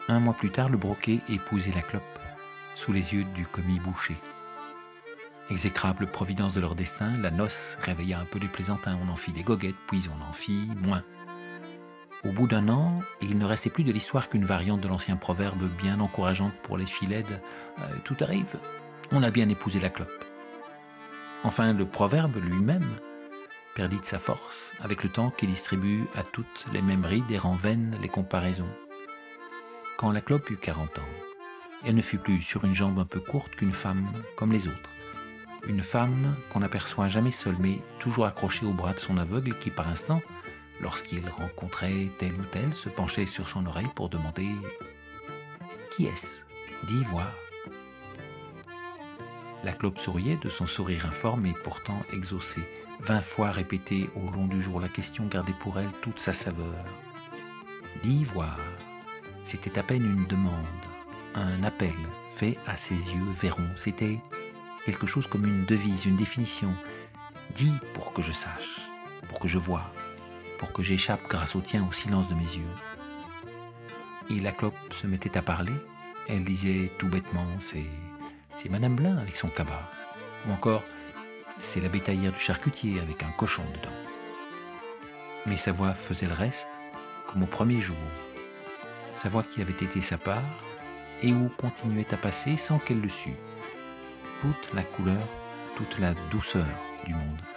Un mois plus tard, le broquet épousait la clope, sous les yeux du commis Boucher. Exécrable providence de leur destin, la noce réveilla un peu les plaisantins. On en fit des goguettes, puis on en fit moins. Au bout d'un an, il ne restait plus de l'histoire qu'une variante de l'ancien proverbe bien encourageante pour les filles laides. Tout arrive, on a bien épousé la clope. Enfin, le proverbe lui-même perdit de sa force, avec le temps qui distribue à toutes les mêmes rides et rend vaines les comparaisons. Quand la clope eut 40 ans, elle ne fut plus sur une jambe un peu courte qu'une femme comme les autres. Une femme qu'on n'aperçoit jamais seule, mais toujours accrochée au bras de son aveugle qui, par instant, lorsqu'il rencontrait tel ou tel, se penchait sur son oreille pour demander « Qui est-ce ? Dis voir ». La clope souriait de son sourire informe et pourtant exaucé, 20 fois répétée au long du jour, la question gardait pour elle toute sa saveur. Dis voir, c'était à peine une demande, un appel fait à ses yeux verrons, c'était quelque chose comme une devise, une définition. Dis pour que je sache, pour que je voie, pour que j'échappe grâce au tien au silence de mes yeux. Et la clope se mettait à parler, elle disait tout bêtement, c'est Madame Blin avec son cabas, ou encore c'est la bétaillère du charcutier avec un cochon dedans. Mais sa voix faisait le reste, comme au premier jour, sa voix qui avait été sa part, et où continuait à passer sans qu'elle le sût, toute la couleur, toute la douceur du monde.